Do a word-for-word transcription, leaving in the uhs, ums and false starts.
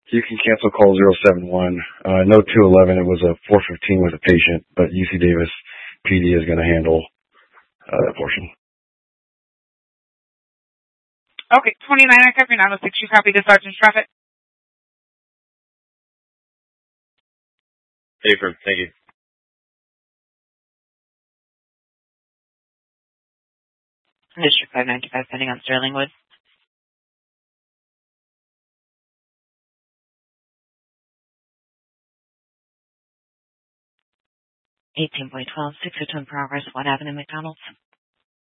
You can cancel call zero seven one. Uh, no two eleven. It was a four fifteen with a patient, but U C Davis P D is going to handle uh, that portion. Okay, twenty-nine, I copy nine oh six. You copy the sergeant's traffic? Affirm, thank you. District five ninety-five, pending on Sterling Woods. eighteen point twelve, six oh two in progress, Watt Avenue, McDonald's.